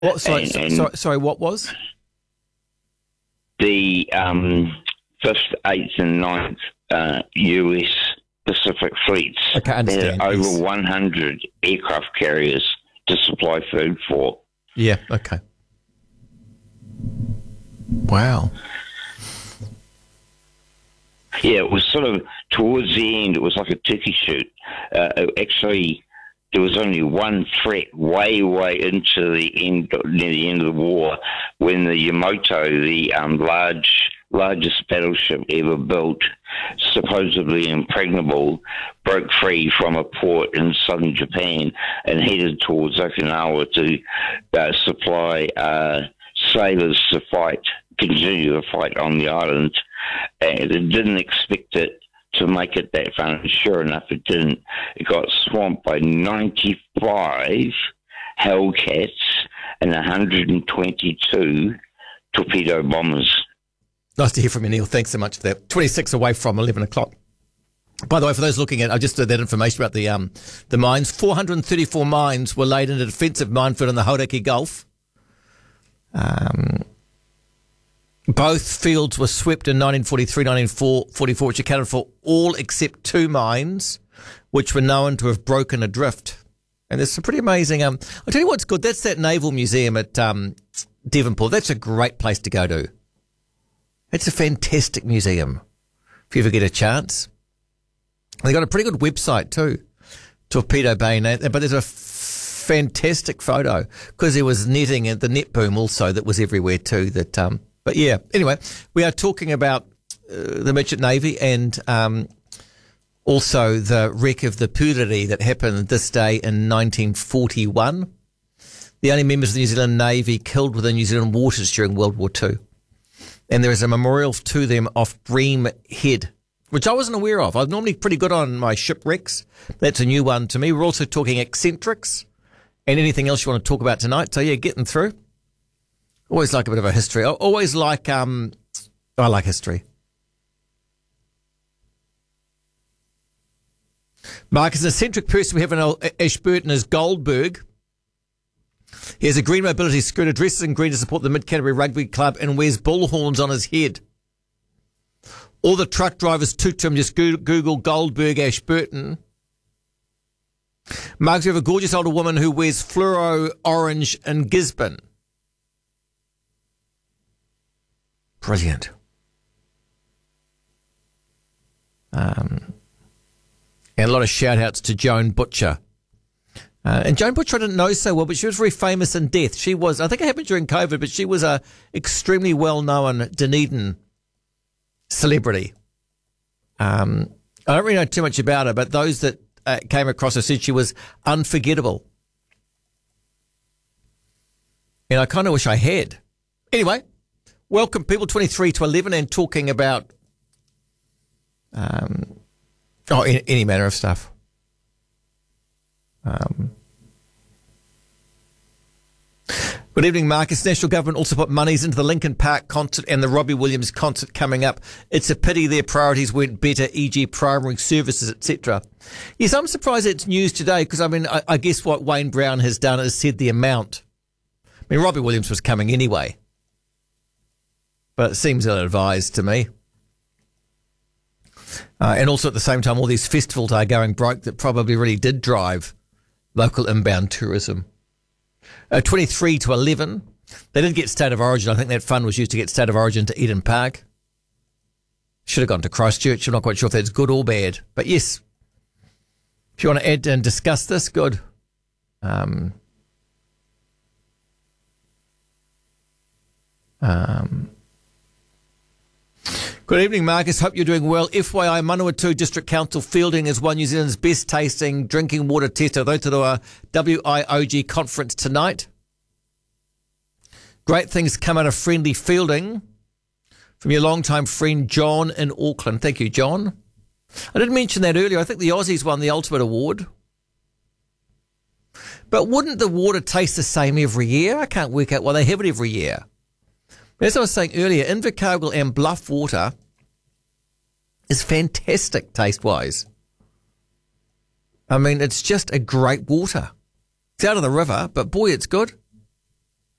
What? Sorry. What was the 5th, 8th, and 9th US Pacific fleets? Okay, I understand. They had over 100 aircraft carriers to supply food for. Yeah. Okay. Wow. Yeah, it was sort of towards the end. It was like a turkey shoot. Actually, there was only one threat way into the end, near the end of the war, when the Yamato, the largest battleship ever built, supposedly impregnable, broke free from a port in southern Japan and headed towards Okinawa to supply sailors to continue the fight on the island. And it didn't expect it to make it that far, and sure enough it didn't. It got swamped by 95 Hellcats and 122 torpedo bombers. Nice to hear from you, Neil. Thanks so much for that. 26 away from 11 o'clock. By the way, for those looking at, I just did that information about the mines. 434 mines were laid in a defensive minefield in the Hauraki Gulf. Both fields were swept in 1943, 1944, which accounted for all except 2 mines, which were known to have broken adrift. And there's some pretty amazing... I'll tell you what's good. That's that Naval Museum at Devonport. That's a great place to go to. It's a fantastic museum, if you ever get a chance. They've got a pretty good website too, Torpedo Bay. But there's a fantastic photo, because there was netting at the net boom also that was everywhere too. But yeah, anyway, we are talking about the Merchant Navy and also the wreck of the Puriri that happened this day in 1941. The only members of the New Zealand Navy killed within New Zealand waters during World War II. And there is a memorial to them off Bream Head, which I wasn't aware of. I'm normally pretty good on my shipwrecks. That's a new one to me. We're also talking eccentrics and anything else you want to talk about tonight. So yeah, getting through. Always like a bit of a history. I always like, I like history. Mark, as an eccentric person, we have in Ashburton is Goldberg. He has a green mobility scooter, dresses in green to support the Mid-Canterbury Rugby Club, and wears bullhorns on his head. All the truck drivers toot him. Just Google Goldberg Ashburton. Mark, we have a gorgeous older woman who wears fluoro orange in Gisborne. Brilliant. And a lot of shout-outs to Joan Butcher. And Joan Butcher I didn't know so well, but she was very famous in death. She was, I think it happened during COVID, but she was a extremely well-known Dunedin celebrity. I don't really know too much about her, but those that came across her said she was unforgettable. And I kind of wish I had. Anyway, welcome people 23 to 11 and talking about any manner of stuff. Good evening, Marcus. National Government also put monies into the Linkin Park concert and the Robbie Williams concert coming up. It's a pity their priorities weren't better, e.g. primary services, etc. Yes, I'm surprised it's news today because, I guess what Wayne Brown has done is said the amount. Robbie Williams was coming anyway. But it seems ill-advised to me. And also at the same time, all these festivals are going broke that probably really did drive local inbound tourism. 23 to 11. They did get State of Origin. I think that fund was used to get State of Origin to Eden Park. Should have gone to Christchurch. I'm not quite sure if that's good or bad. But yes, if you want to add and discuss this, good. Good evening, Marcus. Hope you're doing well. FYI, Manawatu District Council fielding is one New Zealand's best tasting drinking water test at Rotorua WIOG conference tonight. Great things come out of friendly fielding from your longtime friend John in Auckland. Thank you, John. I didn't mention that earlier. I think the Aussies won the Ultimate Award. But wouldn't the water taste the same every year? I can't work out why they have it every year. As I was saying earlier, Invercargill and Bluff water is fantastic taste-wise. It's just a great water. It's out of the river, but boy, it's good.